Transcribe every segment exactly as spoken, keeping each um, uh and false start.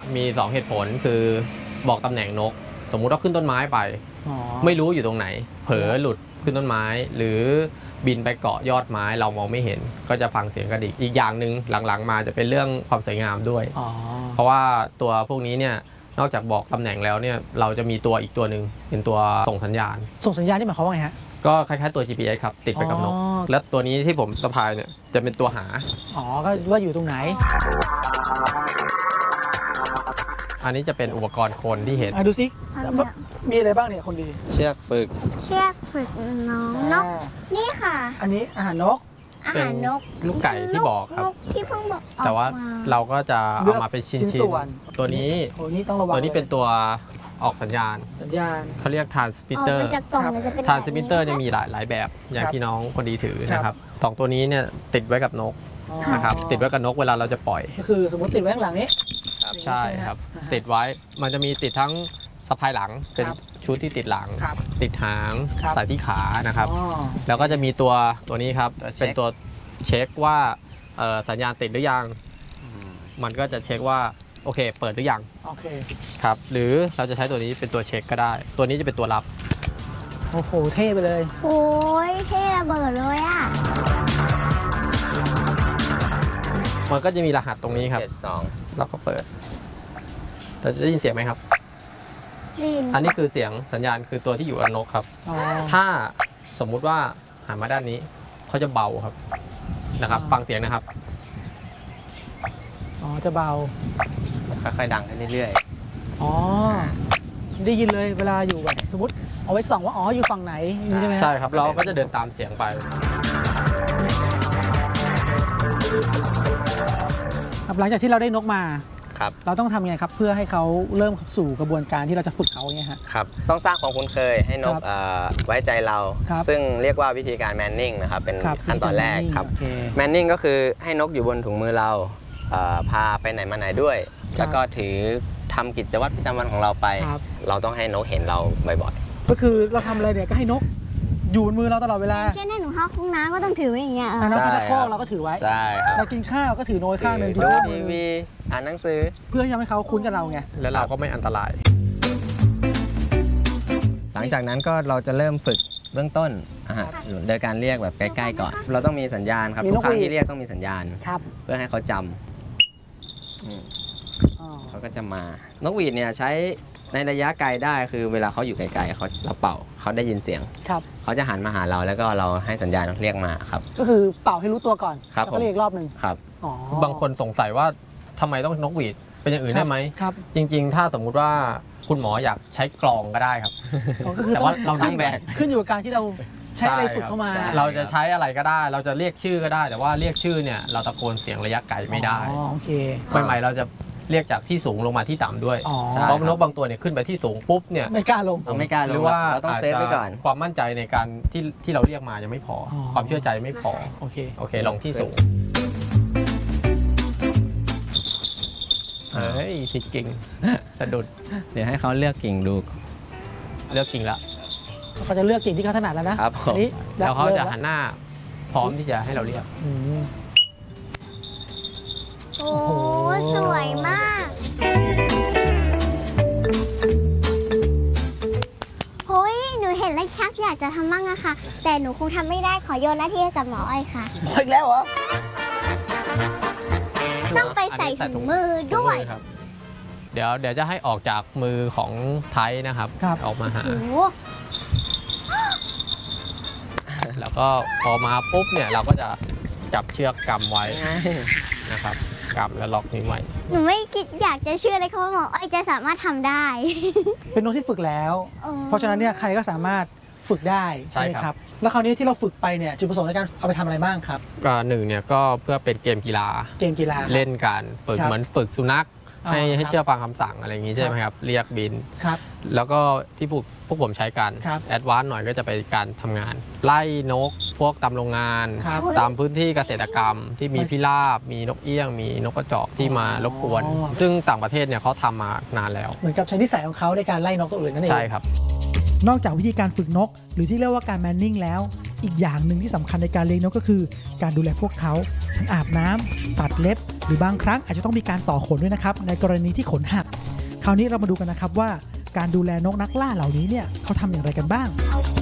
มีสองเหตุผลคือบอกตำแหน่งนกสมมุติว่าขึ้นต้นไม้ไปไม่รู้อยู่ตรงไหนเผลอหลุดขึ้นต้นไม้หรือบินไปเกาะยอดไม้เรามองไม่เห็นก็จะฟังเสียงกระดิกอีกอย่างหนึ่งหลังๆมาจะเป็นเรื่องความสวยงามด้วยเพราะว่าตัวพวกนี้เนี่ยนอกจากบอกตำแหน่งแล้วเนี่ยเราจะมีตัวอีกตัวหนึ่งเป็นตัวส่งสัญญาณส่งสัญญาณนี่หมายความว่าไงฮะก็คล้ายๆตัว จี พี เอส ครับติดไปกับนกและตัวนี้ที่ผมสะพายเนี่ยจะเป็นตัวหาอ๋อก็ว่าอยู่ตรงไหนอันนี้จะเป็นอุปกรณ์คนที่เห็นดูสิมีอะไรบ้างเนี่ยคนดีเชือกฝึกเชือกฝึกน้องนกนี่ค่ะอันนี้อาหารนกอาหารนกลูกไก่ที่บอกครับที่เพิ่งบอกแต่ว่าเราก็จะเอามาเป็นชิ้นส่วนตัวนี้ตัวนี้เป็นตัวออกสัญญาณสัญญาณเขาเรียก transmitter transmitter เนี่ยมีหลายหลายแบบอย่างที่น้องคนดีถือนะครับสองตัวนี้เนี่ยติดไว้กับนกนะครับติดไว้กับนกเวลาเราจะปล่อยก็คือสมมติติดไว้ข้างหลังนี้ใช่ครับติดไว้มันจะมีติดทั้งสะพายหลังเป็นชุดที่ติดหลังติดหางใส่ที่ขานะครับแล้วก็จะมีตัวตัวนี้ครับเป็นตัวเช็คว่าสัญญาณติดหรือยังมันก็จะเช็คว่าโอเคเปิดหรือยังโอเคครับหรือเราจะใช้ตัวนี้เป็นตัวเช็คก็ได้ตัวนี้จะเป็นตัวรับโอ้โหเท่ไปเลยโอ้ยเท่ระเบิดเลยอ่ะมันก็จะมีรหัสตรงนี้ครับสองเราก็เปิดเราจะได้ยินเสียงไหมครับอันนี้คือเสียงสัญญาณคือตัวที่อยู่กับนกครับถ้าสมมุติว่าหันมาด้านนี้เขาจะเบาครับนะครับฟังเสียงนะครับอ๋อจะเบาค่อยๆดังขึ้นเรื่อยๆอ๋อได้ยินเลยเวลาอยู่แบบสมมติเอาไว้ส่องว่าอ๋ออยู่ฝั่งไหนใช่ไหมใช่ครับเราก็จะเดินตามเสียงไปหลังจากที่เราได้นกมาครับเราต้องทำยังไงครับเพื่อให้เขาเริ่มสู่กระบวนการที่เราจะฝึกเขาอย่างเงี้ยฮะครับต้องสร้างความคุ้นเคยให้นกไว้ใจเราซึ่งเรียกว่าวิธีการแมนนิ่งนะครับเป็นขั้นตอนแรกครับแมนนิ่งก็คือให้นกอยู่บนถุงมือเราพาไปไหนมาไหนด้วยแล้วก็ถือทำกิจวัตรประจำวันของเราไปเราต้องให้นกเห็นเราบ่อยๆก็คือเราทำอะไรเนี่ยก็ให้นกอยู่บนมือเราตลอดเวลาเช่นให้หนูเข้าห้องน้ำก็ต้องถือไว้อย่างเงี้ยเราก็จะโค้งเราก็ถือไว้ใช่ครับเรากินข้าวก็ถือโน้ยข้างหนึ่งดูทีวีอ่านหนังสือเพื่อให้ให้เขาคุ้นกับเราไงแล้วเราก็ไม่อันตรายหลังจากนั้นก็เราจะเริ่มฝึกเบื้องต้นโดยการเรียกแบบใกล้ๆก่อนเราต้องมีสัญญาณครับทุกครั้งที่เรียกต้องมีสัญญาณเพื่อให้เขาจำเขาก็จะมานกหวีดเนี่ยใช้ในระยะไกลได้คือเวลาเขาอยู่ไกลๆเขาเราเป่าเขาได้ยินเสียงเขาจะหันมาหาเราแล้วก็เราให้สัญญาณเรียกมาครับก็คือเป่าให้รู้ตัวก่อนแล้วก็เรียกรอบหนึ่งครับบางคนสงสัยว่าทำไมต้องนกหวีดเป็นอย่างอื่นได้ไหมครับจริงๆถ้าสมมุติว่าคุณหมออยากใช้กลองก็ได้ครับแต่ว่าเราตั้งแบบขึ้นอยู่กับการที่เราใช้อะไรฝึกเข้ามาเราจะใช้อะไรก็ได้เราจะเรียกชื่อก็ได้แต่ว่าเรียกชื่อเนี่ยเราตะโกนเสียงระยะไกลไม่ได้โอเคใหม่ๆเราจะเรียกจากที่สูงลงมาที่ต่ำด้วยเพราะนกบางตัวเนี่ยขึ้นไปที่สูงปุ๊บเนี่ยไม่กล้าลงไม่กล้าลงหรือว่าต้องเซฟไว้ก่อนความมั่นใจในการที่ที่เราเรียกมายังไม่พอความเชื่อใจไม่พอโอเคโอเคลองที่สูงเฮ้ยผิดกิ่งสะดุดเดี๋ยวให้เขาเลือกกิ่งดูเลือกกิ่งละเขาจะเลือกกิ่งที่เขาถนัดแล้วนะครับนี้แล้วเขาจะหันหน้าพร้อมที่จะให้เราเรียกโอ้สวยมากโอ้ยหนูเห็นแล้วชักอยากจะทำมั่งอะค่ะแต่หนูคงทำไม่ได้ขอโยนหน้าที่ให้กับหมออ้อยค่ะหมออีกแล้วเหรอต้องไปใส่ถุงมือด้วยเดี๋ยวเดี๋ยวจะให้ออกจากมือของไทยนะครับออกมาหาแล้วก็พอมาปุ๊บเนี่ยเราก็จะจับเชือกกำไว้นะครับกำแล้วล็อกนิ้วไว้หนูไม่คิดอยากจะเชื่อเลยค่ะว่าหมออ้อยจะสามารถทำได้เป็นนกที่ฝึกแล้วเพราะฉะนั้นเนี่ยใครก็สามารถฝึกได้ใช่ไหมครับแล้วคราวนี้ที่เราฝึกไปเนี่ยจุดประสงค์ในการเอาไปทำอะไรบ้างครับก็หนึ่งเนี่ยก็เพื่อเป็นเกมกีฬาเกมกีฬาเล่นกันฝึกเหมือนฝึกสุนัขให้ให้เชื่อฟังคำสั่งอะไรอย่างนี้ใช่ไหมครับเรียกบินครับแล้วก็ที่พวกพวกผมใช้กันแอดวานซ์หน่อยก็จะไปการทำงานไล่นกพวกตามโรงงานตามพื้นที่เกษตรกรรมที่มีพิราบมีนกเอี้ยงมีนกกระจอกที่มารบกวนซึ่งต่างประเทศเนี่ยเขาทำมานานแล้วเหมือนกับใช้นิสัยของเขาในการไล่นกตัวอื่นนั่นเองใช่ครับนอกจากวิธีการฝึกนกหรือที่เรียกว่าการแมนนิ่งแล้วอีกอย่างหนึ่งที่สำคัญในการเลี้ยงนกก็คือการดูแลพวกเขาทั้งอาบน้ำตัดเล็บหรือบางครั้งอาจจะต้องมีการต่อขนด้วยนะครับในกรณีที่ขนหักคราวนี้เรามาดูกันนะครับว่าการดูแลนกนักล่าเหล่านี้เนี่ยเขาทำอย่างไรกันบ้าง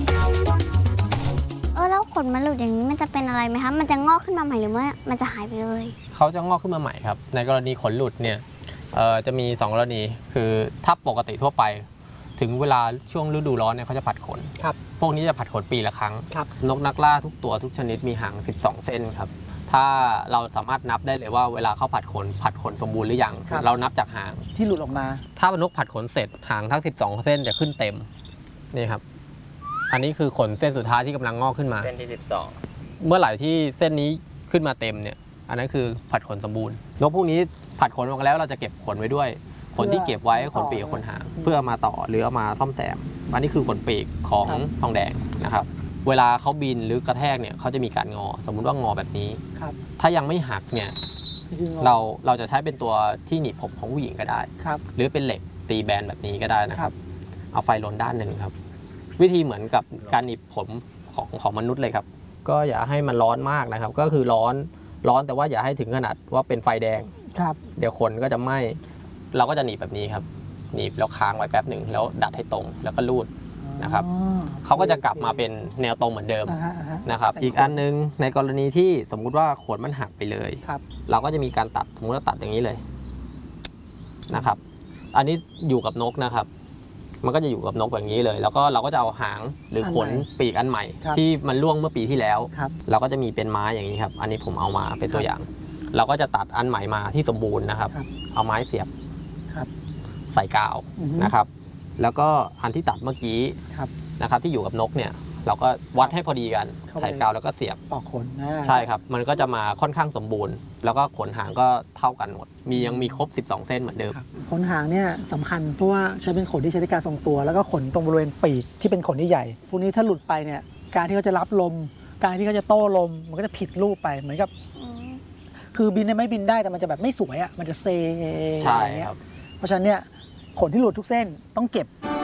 เออแล้วขนมันหลุดอย่างนี้มันจะเป็นอะไรไหมคะมันจะงอกขึ้นมาใหม่หรือว่ามันจะหายไปเลยเขาจะงอกขึ้นมาใหม่ครับในกรณีขนหลุดเนี่ยจะมีสองกรณีคือถ้าปกติทั่วไปถึงเวลาช่วงฤดูร้อนเนี่ยเขาจะผัดขนครับพวกนี้จะผัดขนปีละครั้งนกนักล่าทุกตัวทุกชนิดมีหางสิบสองเส้นครับถ้าเราสามารถนับได้เลยว่าเวลาเขาผัดขนผัดขนสมบูรณ์หรือยังเรานับจากหางที่หลุดออกมาถ้านกผัดขนเสร็จหางทั้งสิบสองเส้นจะขึ้นเต็มนี่ครับอันนี้คือขนเส้นสุดท้ายที่กำลังงอกขึ้นมาเส้นที่สิบสองเมื่อไหร่ที่เส้นนี้ขึ้นมาเต็มเนี่ยอันนั้นคือผัดขนสมบูรณ์นกพวกนี้ผัดขนออกแล้วเราจะเก็บขนไว้ด้วยขนที่เก็บไว้ขนปีกขนหางเพื่อมาต่อหรือเอามาซ่อมแซมอันนี้คือขนปีกของทองแดงนะครับเวลาเขาบินหรือกระแทกเนี่ยเขาจะมีการงอสมมุติว่างอแบบนี้ถ้ายังไม่หักเนี่ยเราเราจะใช้เป็นตัวที่หนีบผมของผู้หญิงก็ได้หรือเป็นเหล็กตีแบนแบบนี้ก็ได้นะครับเอาไฟลนด้านหนึ่งครับวิธีเหมือนกับการหนีบผมของของมนุษย์เลยครับก็อย่าให้มันร้อนมากนะครับก็คือร้อนร้อนแต่ว่าอย่าให้ถึงขนาดว่าเป็นไฟแดงครับเดี๋ยวคนก็จะไหม้เราก็จะหนีบแบบนี้ครับหนีบแล้วค้างไว้แป๊บหนึ่งแล้วดัดให้ตรงแล้วก็รูดนะครับเขาก็จะกลับมาเป็นแนวตรงเหมือนเดิมนะครับอีกอันนึงในกรณีที่สมมุติว่าขนมันหักไปเลยเราก็จะมีการตัดสมมติว่าตัดอย่างนี้เลยนะครับอันนี้อยู่กับนกนะครับมันก็จะอยู่กับนกแบบนี้เลยแล้วก็เราก็จะเอาหางหรือขนปีกอันใหม่ที่มันร่วงเมื่อปีที่แล้วเราก็จะมีเป็นไม้อย่างนี้ครับอันนี้ผมเอามาเป็นตัวอย่างเราก็จะตัดอันใหม่มาที่สมบูรณ์นะครับเอาไม้เสียบใส่กาวนะครับแล้วก็อันที่ตัดเมื่อกี้นะครับที่อยู่กับนกเนี่ยเราก็วัดให้พอดีกันใส่กาวแล้วก็เสียบปอกขนใช่ครับมันก็จะมาค่อนข้างสมบูรณ์แล้วก็ขนหางก็เท่ากันหมดมียังมีครบสิบสองเส้นเหมือนเดิมขนหางเนี่ยสำคัญเพราะว่าใช้เป็นขนที่ใช้ในการทรงตัวแล้วก็ขนตรงบริเวณปีกที่เป็นขนที่ใหญ่พวกนี้ถ้าหลุดไปเนี่ยการที่เขาจะรับลมการที่เขาจะโต้ลมมันก็จะผิดรูปไปเหมือนกับคือบินไม่บินได้แต่มันจะแบบไม่สวยอ่ะมันจะเซอะไรเงี้ยเพราะฉะนั้นเนี่ยขนที่หลุดทุกเส้นต้องเก็บ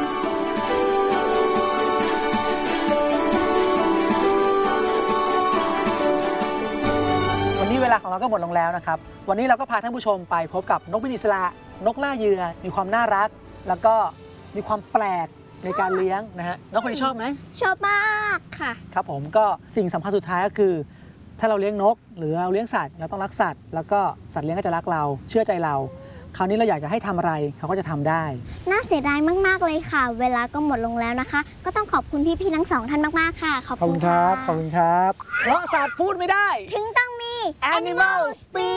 วันนี้เวลาของเราก็หมดลงแล้วนะครับวันนี้เราก็พาท่านผู้ชมไปพบกับนกบินอิสระนกล่าเหยื่อมีความน่ารักแล้วก็มีความแปลกในการเลี้ยงนะฮะนกคนนี้ชอบไหมชอบมากค่ะครับผมก็สิ่งสำคัญสุดท้ายก็คือถ้าเราเลี้ยงนกหรือเราเลี้ยงสัตว์เราต้องรักสัตว์แล้วก็สัตว์เลี้ยงก็จะรักเราเชื่อใจเราคราวนี้เราอยากจะให้ทำอะไรเขาก็จะทำได้น่าเสียดายมากๆเลยค่ะเวลาก็หมดลงแล้วนะคะก็ต้องขอบคุณพี่ๆทั้งสองท่านมากๆค่ะขอบคุณครับขอบคุณครับเพราะสัตว์พูดไม่ได้ถึงต้องมี Animal Speak